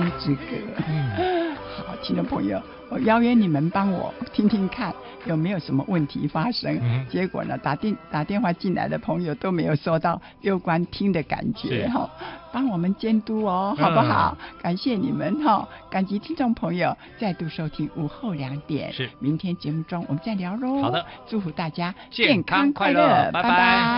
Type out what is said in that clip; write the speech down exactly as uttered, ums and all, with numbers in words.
之歌。嗯，好，听众朋友，我邀约你们帮我听听看有没有什么问题发生。嗯、结果呢，打电打电话进来的朋友都没有收到攸关听的感觉哈，帮我们监督哦，好不好？嗯、感谢你们哈，感激听众朋友再度收听午后两点。是，明天节目中我们再聊喽。好的，祝福大家健康快乐，拜拜。